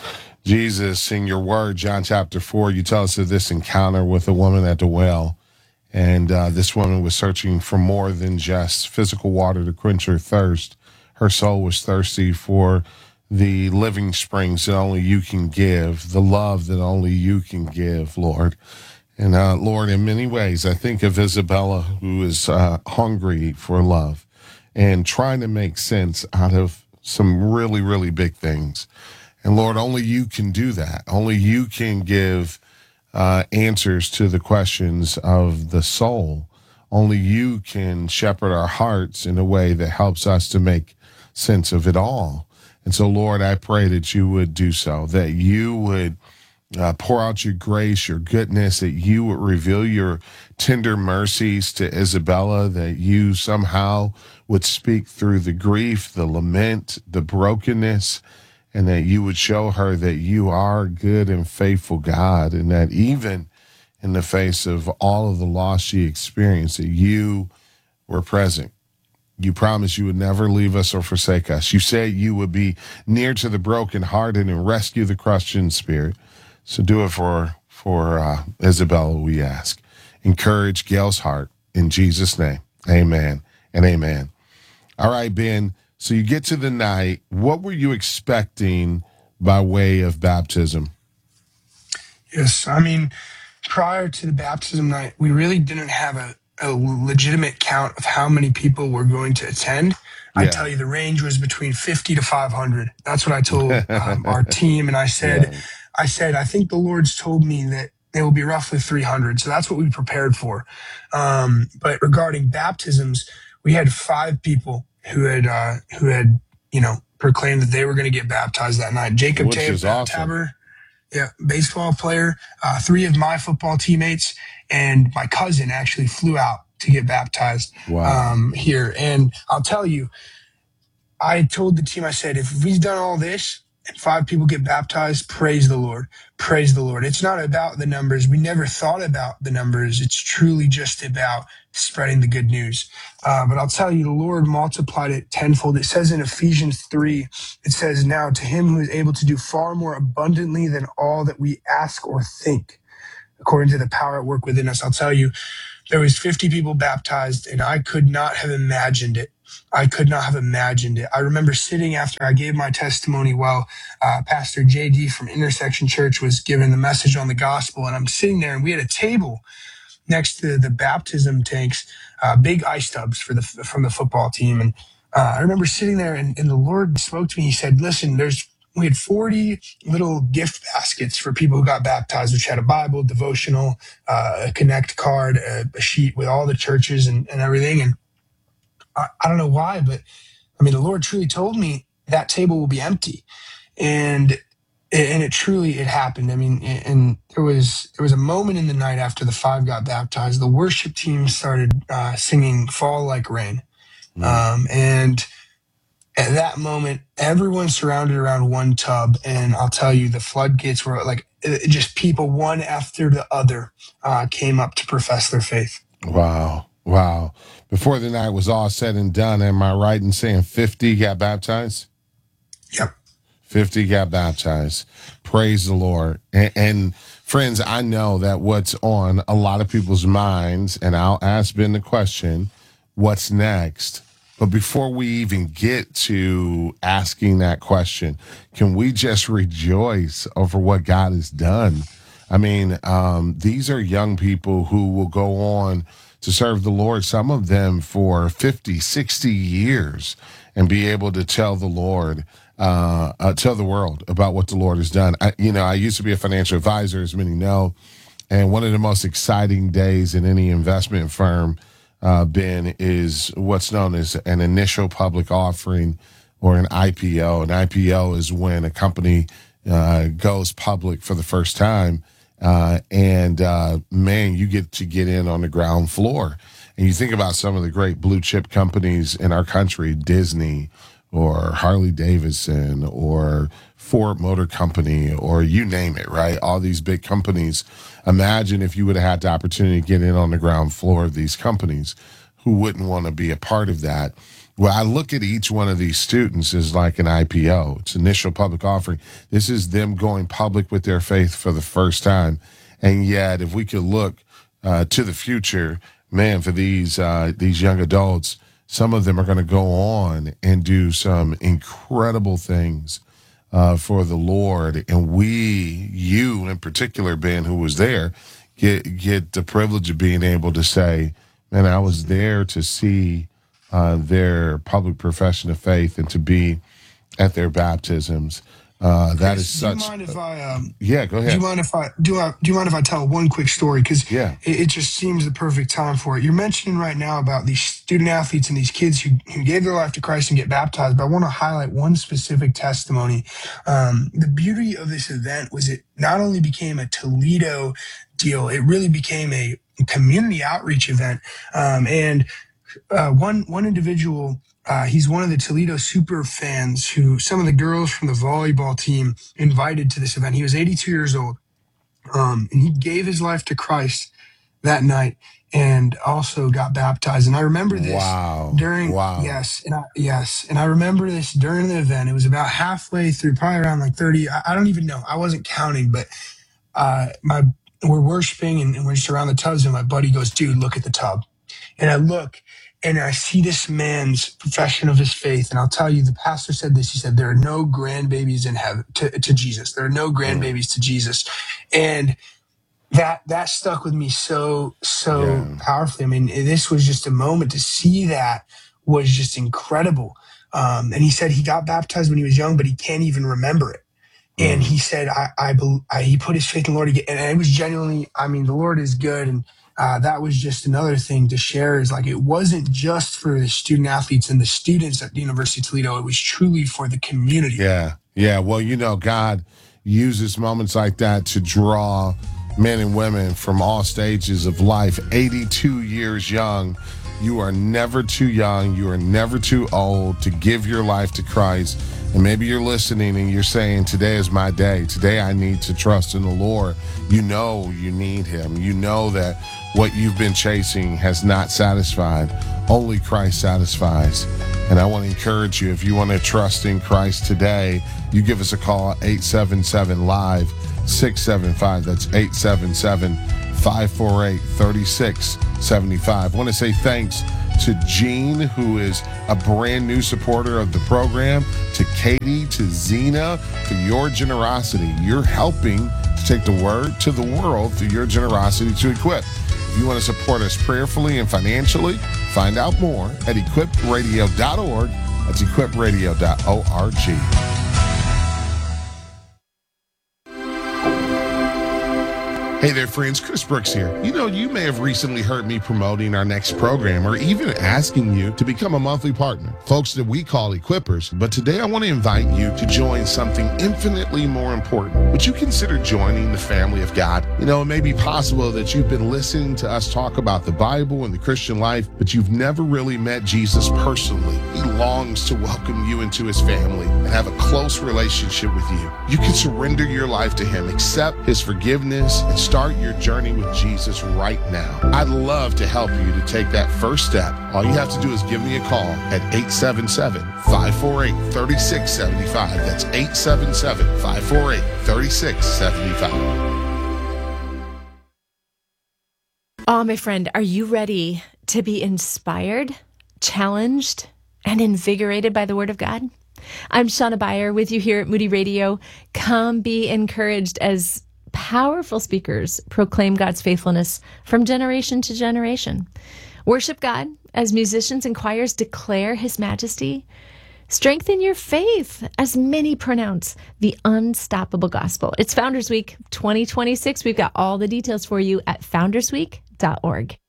Jesus, in your word, John chapter four, you tell us of this encounter with a woman at the well, and uh, this woman was searching for more than just physical water to quench her thirst. Her soul was thirsty for the living springs that only you can give, the love that only you can give, Lord. And uh, Lord, in many ways, I think of Isabella, who is uh, hungry for love and trying to make sense out of some really, really big things. And Lord, only you can do that. Only you can give uh, answers to the questions of the soul. Only you can shepherd our hearts in a way that helps us to make sense of it all. And so, Lord, I pray that you would do so, that you would Uh, pour out your grace, your goodness, that you would reveal your tender mercies to Isabella, that you somehow would speak through the grief, the lament, the brokenness, and that you would show her that you are a good and faithful God, and that even in the face of all of the loss she experienced, that you were present. You promised you would never leave us or forsake us. You said you would be near to the brokenhearted and rescue the crushed in spirit. So do it for for uh, Isabella, we ask. Encourage Gail's heart in Jesus' name. Amen and amen. All right, Ben, so you get to the night. What were you expecting by way of baptism? Yes, I mean, prior to the baptism night, we really didn't have a, a legitimate count of how many people were going to attend. Yeah. I tell you, the range was between fifty to five hundred. That's what I told um, our team, and I said... Yeah. I said, I think the Lord's told me that it will be roughly three hundred. So that's what we prepared for. Um, but regarding baptisms, we had five people who had, uh, who had, you know, proclaimed that they were going to get baptized that night. Jacob Tab- awesome. Tabor, yeah, baseball player, uh, three of my football teammates, and my cousin actually flew out to get baptized wow. um, here. And I'll tell you, I told the team, I said, if we've done all this, and five people get baptized, praise the Lord. Praise the Lord. It's not about the numbers. We never thought about the numbers. It's truly just about spreading the good news. Uh, but I'll tell you, the Lord multiplied it tenfold. It says in Ephesians three, it says, now to him who is able to do far more abundantly than all that we ask or think, according to the power at work within us. I'll tell you, there was fifty people baptized, and I could not have imagined it. I could not have imagined it. I remember sitting after I gave my testimony while uh, Pastor J D from Intersection Church was giving the message on the gospel, and I'm sitting there, and we had a table next to the baptism tanks, uh, big ice tubs for the from the football team. And uh, I remember sitting there, and, and the Lord spoke to me. He said, listen, there's we had forty little gift baskets for people who got baptized, which had a Bible, devotional, uh, a Connect card, a, a sheet with all the churches and, and everything. And I, I don't know why, but I mean, the Lord truly told me that table will be empty. And and it truly, it happened. I mean, and there was there was a moment in the night after the five got baptized, the worship team started uh, singing Fall Like Rain. Mm. Um, and at that moment, everyone surrounded around one tub, and I'll tell you, the floodgates were like it, just people one after the other uh, came up to profess their faith. Wow. Wow. Before the night was all said and done, am I right in saying fifty got baptized? Yep. fifty got baptized. Praise the Lord. And, and friends, I know that what's on a lot of people's minds, and I'll ask Ben the question, what's next? But before we even get to asking that question, can we just rejoice over what God has done? I mean, um, these are young people who will go on to serve the Lord, some of them for fifty, sixty years, and be able to tell the Lord, uh, uh, tell the world about what the Lord has done. I, you know, I used to be a financial advisor, as many know, and one of the most exciting days in any investment firm, uh, Ben, is what's known as an initial public offering or an I P O. An I P O is when a company uh, goes public for the first time. Uh, and, uh, man, you get to get in on the ground floor. And you think about some of the great blue chip companies in our country, Disney or Harley Davidson or Ford Motor Company, or you name it, right? All these big companies. Imagine if you would have had the opportunity to get in on the ground floor of these companies. Who wouldn't want to be a part of that? Well, I look at each one of these students as like an I P O. It's initial public offering. This is them going public with their faith for the first time. And yet, if we could look uh, to the future, man, for these uh, these young adults, some of them are going to go on and do some incredible things uh, for the Lord. And we, you in particular, Ben, who was there, get get the privilege of being able to say, man, I was there to see Uh, their public profession of faith and to be at their baptisms. Uh, that Chris, is such. Do you mind if I? Um, yeah, go ahead. Do you mind if I do? I, do you mind if I tell one quick story? Because yeah. it, it just seems the perfect time for it. You're mentioning right now about these student athletes and these kids who, who gave their life to Christ and get baptized. But I want to highlight one specific testimony. Um, the beauty of this event was it not only became a Toledo deal, it really became a community outreach event. Um, and Uh, one one individual, uh, he's one of the Toledo super fans who some of the girls from the volleyball team invited to this event. He was eighty-two years old, um, and he gave his life to Christ that night and also got baptized. And I remember this wow. during wow. yes, and I, yes, and I remember this during the event. It was about halfway through, probably around like thirty. I, I don't even know. I wasn't counting, but uh, my we're worshiping and, and we're just around the tubs, and my buddy goes, "Dude, look at the tub," and I look. And I see this man's profession of his faith. And I'll tell you, the pastor said this. He said, there are no grandbabies in heaven to, to Jesus. There are no grandbabies to Jesus. And that that stuck with me so, so yeah. powerfully. I mean, this was just a moment to see that was just incredible. Um, and he said he got baptized when he was young, but he can't even remember it. And he said, I, I, I, he put his faith in the Lord again. And it was genuinely, I mean, the Lord is good. And uh, that was just another thing to share is like, it wasn't just for the student athletes and the students at the University of Toledo. It was truly for the community. Yeah. Yeah. Well, you know, God uses moments like that to draw men and women from all stages of life. eighty-two years young. You are never too young. You are never too old to give your life to Christ And maybe you're listening and you're saying, today is my day. Today I need to trust in the Lord. You know you need him. You know that what you've been chasing has not satisfied. Only Christ satisfies. And I want to encourage you, if you want to trust in Christ today, you give us a call at eight seven seven live six seven five. That's eight seven seven, five four eight, three six seven five. I want to say thanks to Jean, who is a brand new supporter of the program, to Katie, to Zena, for your generosity. You're helping to take the word to the world through your generosity to Equip. If you want to support us prayerfully and financially, find out more at equip radio dot org. That's equip radio dot org. Hey there, friends. Chris Brooks here. You know, you may have recently heard me promoting our next program or even asking you to become a monthly partner, folks that we call Equippers. But today I want to invite you to join something infinitely more important. Would you consider joining the family of God? You know, it may be possible that you've been listening to us talk about the Bible and the Christian life, but you've never really met Jesus personally. He longs to welcome you into his family and have a close relationship with you. You can surrender your life to him, accept his forgiveness, and start your journey with Jesus right now. I'd love to help you to take that first step. All you have to do is give me a call at eight seven seven, five four eight, three six seven five. That's eight seven seven, five four eight, three six seven five. Oh, my friend, are you ready to be inspired, challenged, and invigorated by the Word of God? I'm Shauna Beyer with you here at Moody Radio. Come be encouraged as powerful speakers proclaim God's faithfulness from generation to generation. Worship God as musicians and choirs declare his majesty. Strengthen your faith as many pronounce the unstoppable gospel. It's Founders Week twenty twenty-six. We've got all the details for you at founders week dot org.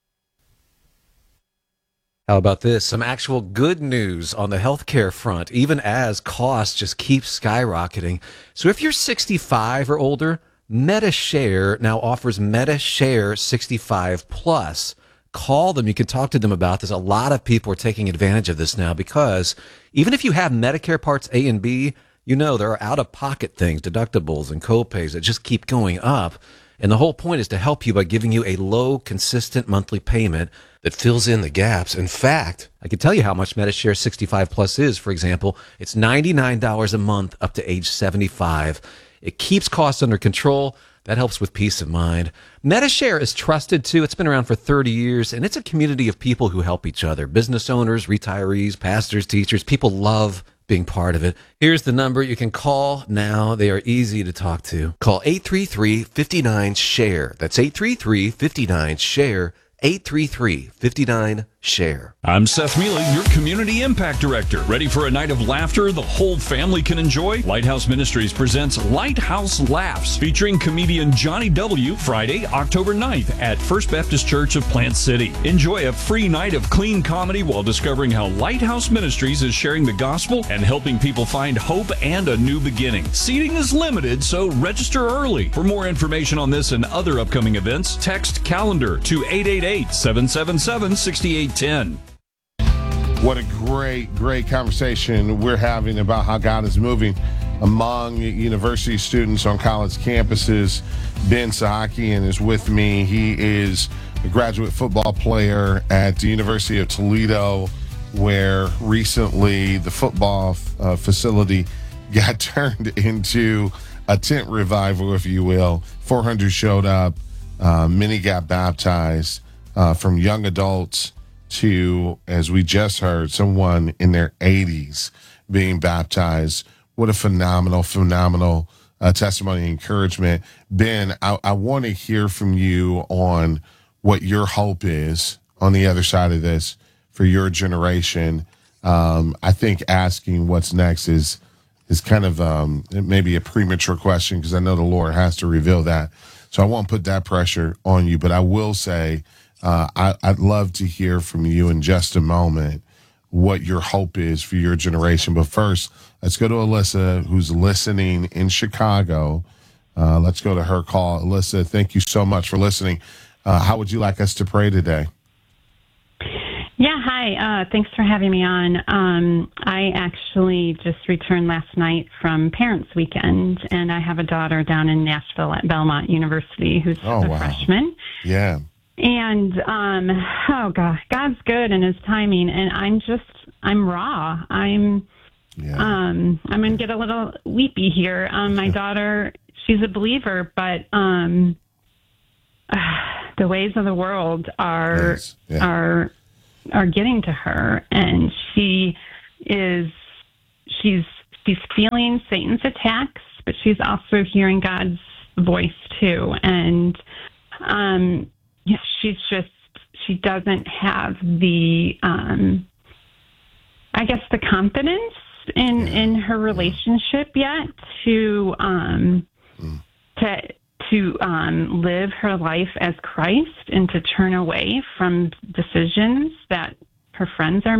How about this? Some actual good news on the healthcare front, even as costs just keep skyrocketing. So if you're sixty-five or older, MediShare now offers MediShare sixty-five plus. Call them. You can talk to them about this. A lot of people are taking advantage of this now because even if you have Medicare Parts A and B, you know there are out-of-pocket things, deductibles and copays that just keep going up. And the whole point is to help you by giving you a low, consistent monthly payment that fills in the gaps. In fact, I can tell you how much MediShare sixty-five plus is. For example, it's ninety-nine dollars a month up to age seventy-five. It keeps costs under control. That helps with peace of mind. MediShare is trusted, too. It's been around for thirty years, and it's a community of people who help each other. Business owners, retirees, pastors, teachers. People love being part of it. Here's the number you can call now. They are easy to talk to. Call eight three three, five nine, SHARE. That's eight three three, five nine, SHARE. eight three three, five nine, SHARE. I'm Seth Mealy, your Community Impact Director. Ready for a night of laughter the whole family can enjoy? Lighthouse Ministries presents Lighthouse Laughs, featuring comedian Johnny W. Friday, October ninth at First Baptist Church of Plant City. Enjoy a free night of clean comedy while discovering how Lighthouse Ministries is sharing the gospel and helping people find hope and a new beginning. Seating is limited, so register early. For more information on this and other upcoming events, text calendar to eight eight eight, seven seven seven, six eight one zero. What a great, great conversation we're having about how God is moving among university students on college campuses. Ben Sahakian is with me. He is a graduate football player at the University of Toledo, where recently the football uh, facility got turned into a tent revival, if you will. four hundred showed up. Uh, many got baptized, uh, from young adults to, as we just heard, someone in their eighties being baptized. What a phenomenal, phenomenal uh, testimony and encouragement. Ben, I, I want to hear from you on what your hope is on the other side of this for your generation. Um, I think asking what's next is is kind of um, maybe a premature question, because I know the Lord has to reveal that. So I won't put that pressure on you, but I will say uh, I, I'd love to hear from you in just a moment what your hope is for your generation. But first, let's go to Alyssa, who's listening in Chicago. Uh, let's go to her call. Alyssa, thank you so much for listening. Uh, how would you like us to pray today? Yeah, hi. Uh, thanks for having me on. Um, I actually just returned last night from Parents Weekend, and I have a daughter down in Nashville at Belmont University who's Oh, a wow. freshman. Yeah. And, um, oh, God, God's good in his timing, and I'm just, I'm raw. I'm, um, I'm going to get a little weepy here. Um, my daughter, she's a believer, but um, the ways of the world are Yes. Yeah. are are getting to her, and she is she's she's feeling Satan's attacks, but she's also hearing God's voice too. And um, yeah, she's just she doesn't have the um, I guess the confidence in in her relationship yet to um, to to um, live her life as Christ and to turn away from decisions that her friends are